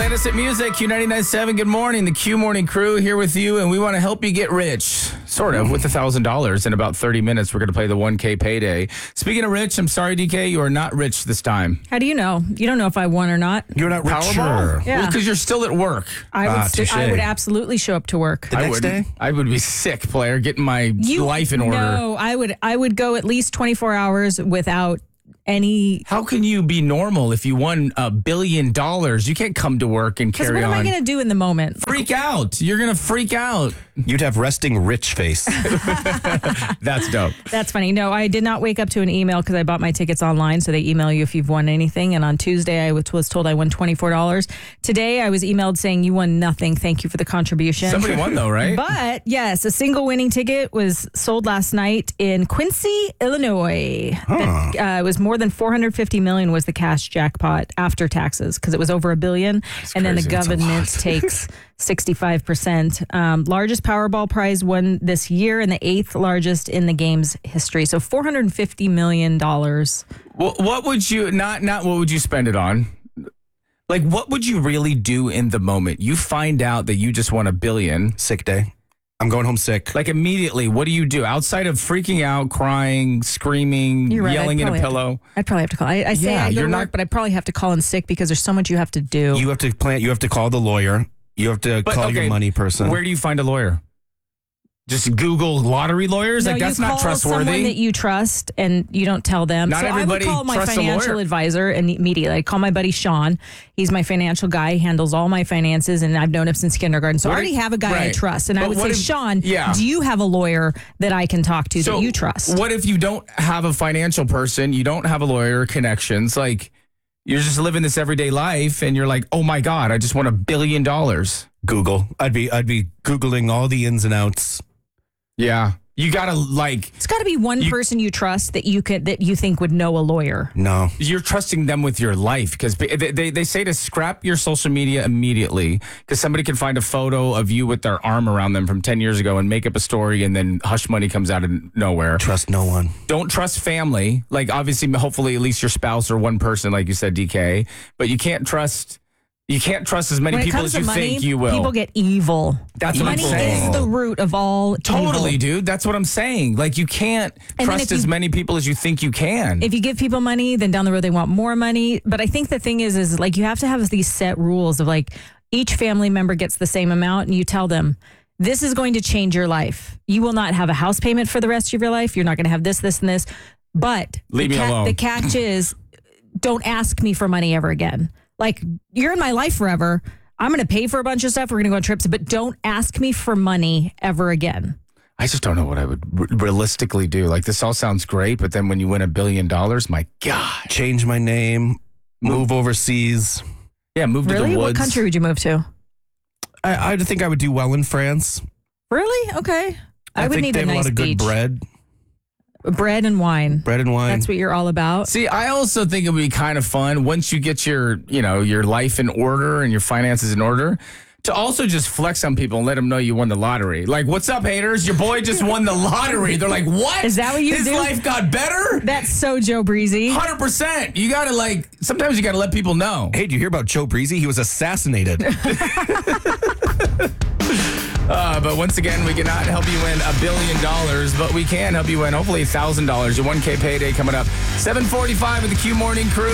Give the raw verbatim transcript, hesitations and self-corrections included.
Innocent Music, Q ninety-nine point seven. Good morning. The Q Morning Crew here with you, and we want to help you get rich. Sort of, with one thousand dollars. In about thirty minutes, we're going to play the one K payday. Speaking of rich, I'm sorry, D K, you are not rich this time. How do you know? You don't know if I won or not. You're not rich. Powerball? Yeah. Well, because you're still at work. I would, Ah, st- I touche. would absolutely show up to work. The I next wouldn't. day? I would be sick, player, getting my You- life in order. No, I would. I would go at least twenty-four hours without any. How can you be normal if you won a billion dollars? You can't come to work and Because carry what am on. I going to do in the moment? Freak out. You're going to freak out. You'd have resting rich face. That's dope. That's funny. No, I did not wake up to an email because I bought my tickets online. So they email you if you've won anything. And on Tuesday, I was told I won twenty-four dollars. Today, I was emailed saying you won nothing. Thank you for the contribution. Somebody won, though, right? But yes, a single winning ticket was sold last night in Quincy, Illinois. That, uh, it was more than four hundred fifty million was the cash jackpot after taxes because it was over a billion. and then the crazy. That's a government takes sixty-five percent. Um, largest Powerball prize won this year and the eighth largest in the game's history. So four hundred fifty million dollars. Well, what would you, not, not what would you spend it on? Like, what would you really do in the moment? You find out that you just won a billion. Sick day. I'm going home sick. Like, immediately, what do you do? Outside of freaking out, crying, screaming, You're right. yelling I'd in a probably have pillow? to- I'd probably have to call. I, I say Yeah, I go you're to not- work, but I probably have to call in sick because there's so much you have to do. You have to plan. You have to call the lawyer. You have to But, call okay, your money person. Where do you find a lawyer? Just Google lottery lawyers? No, like, that's you not call someone trustworthy. that you trust and you don't tell them. Not so everybody I would call my trusts a financial lawyer. advisor and immediately. I call my buddy Sean. He's my financial guy. He handles all my finances and I've known him since kindergarten. So What I already if- have a guy I right. trust. And I But would what say, if- Sean, yeah. do you have a lawyer that I can talk to So that you trust? What if you don't have a financial person, you don't have a lawyer, connections, like you're just living this everyday life and you're like, oh my God, I just won a billion dollars. Google. I'd be. I'd be googling all the ins and outs. Yeah. You gotta like, It's got to be one You- person you trust that you could that you think would know a lawyer. No. you're trusting them with your life because they, they, they say to scrap your social media immediately because somebody can find a photo of you with their arm around them from ten years ago and make up a story and then hush money comes out of nowhere. Trust no one. Don't trust family. Like obviously, hopefully at least your spouse or one person, like you said, D K, but you can't trust, you can't trust as many When it people comes as you to money, think you will. people get evil. That's what I'm Money saying. is the root of all Totally, evil. dude. That's what I'm saying. Like you can't then trust if as you- many people as you think you can. If you give people money, then down the road they want more money. But I think the thing is, is like you have to have these set rules of like each family member gets the same amount, and you tell them this is going to change your life. You will not have a house payment for the rest of your life. You're not going to have this, this, and this. But Leave the, me alone. the catch is, don't ask me for money ever again. Like you're in my life forever. I'm going to pay for a bunch of stuff. We're going to go on trips, but don't ask me for money ever again. I just don't know what I would re- realistically do. Like this all sounds great, but then when you win a billion dollars, my God. Change my name. Move overseas. Yeah, move to Really? the What woods. country would you move to? I. I think I would do well in France. Really? Okay. I, would think need they a have nice a lot of beach. good bread. Bread and wine. Bread and wine. That's what you're all about. See, I also think it would be kind of fun once you get your, you know, your life in order and your finances in order to also just flex on people and let them know you won the lottery. Like, what's up, haters? Your boy just won the lottery. They're like, what? Is that what you His do? life got better? That's so Joe Breezy. one hundred percent. You got to like, sometimes you got to let people know. Hey, did you hear about Joe Breezy? He was assassinated. Uh, but once again, we cannot help you win a billion dollars, but we can help you win hopefully one thousand dollars. Your one K payday coming up. seven forty-five with the Q Morning Crew.